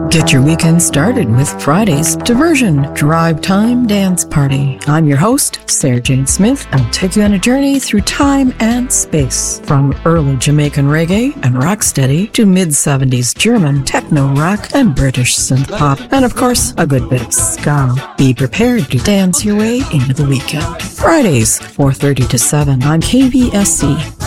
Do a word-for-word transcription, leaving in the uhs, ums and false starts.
Get your weekend started with Friday's Diversion Drive Time Dance Party. I'm your host, Sarah Jane Smith. I'll take you on a journey through time and space, from early Jamaican reggae and rocksteady to mid-seventies German techno rock and British synth pop, and of course, a good bit of ska. Be prepared to dance your way into the weekend. Fridays, four thirty to seven on K V S C.